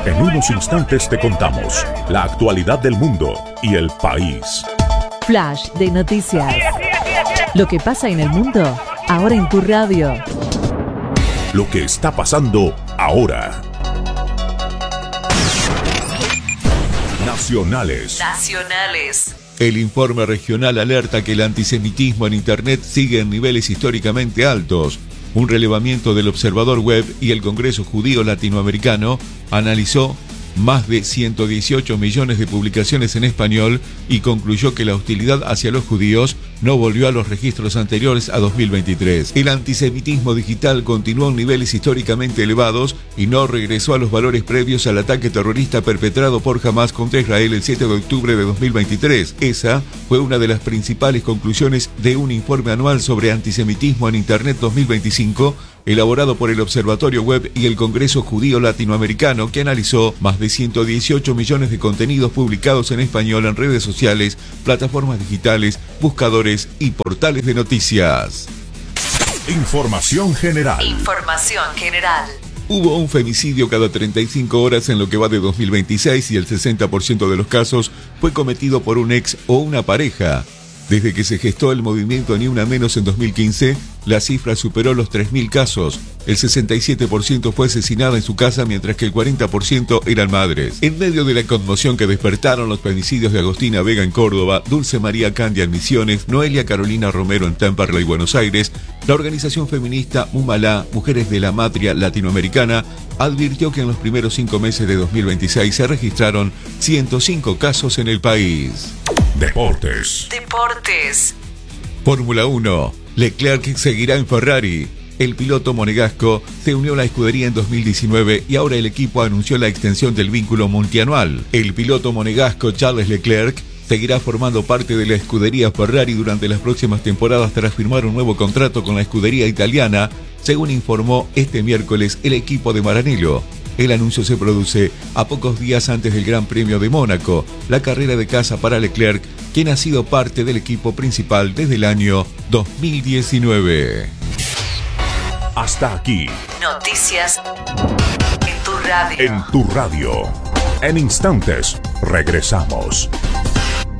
En unos instantes te contamos la actualidad del mundo y el país. Flash de noticias. Lo que pasa en el mundo, ahora en tu radio. Lo que está pasando ahora. Nacionales. El informe regional alerta que el antisemitismo en Internet sigue en niveles históricamente altos. Un relevamiento del Observador Web y el Congreso Judío Latinoamericano analizó más de 118 millones de publicaciones en español y concluyó que la hostilidad hacia los judíos no volvió a los registros anteriores a 2023. El antisemitismo digital continuó en niveles históricamente elevados y no regresó a los valores previos al ataque terrorista perpetrado por Hamás contra Israel el 7 de octubre de 2023. Esa fue una de las principales conclusiones de un informe anual sobre antisemitismo en Internet 2025, elaborado por el Observatorio Web y el Congreso Judío Latinoamericano, que analizó más de 118 millones de contenidos publicados en español en redes sociales, plataformas digitales, buscadores y portales de noticias. Información general. Hubo un femicidio cada 35 horas en lo que va de 2026 y el 60% de los casos fue cometido por un ex o una pareja. Desde que se gestó el movimiento Ni Una Menos en 2015, la cifra superó los 3.000 casos. El 67% fue asesinada en su casa, mientras que el 40% eran madres. En medio de la conmoción que despertaron los femicidios de Agostina Vega en Córdoba, Dulce María Candia en Misiones, Noelia Carolina Romero en Temperley, Buenos Aires, la organización feminista Mumalá, Mujeres de la Matria Latinoamericana, advirtió que en los primeros 5 meses de 2026 se registraron 105 casos en el país. Deportes. Fórmula 1. Leclerc seguirá en Ferrari. El piloto monegasco se unió a la escudería en 2019 y ahora el equipo anunció la extensión del vínculo multianual. El piloto monegasco Charles Leclerc seguirá formando parte de la escudería Ferrari durante las próximas temporadas tras firmar un nuevo contrato con la escudería italiana, según informó este miércoles el equipo de Maranello. El anuncio se produce a pocos días antes del Gran Premio de Mónaco, la carrera de casa para Leclerc, quien ha sido parte del equipo principal desde el año 2019. Hasta aquí. Noticias en tu radio. En tu radio. En instantes, regresamos.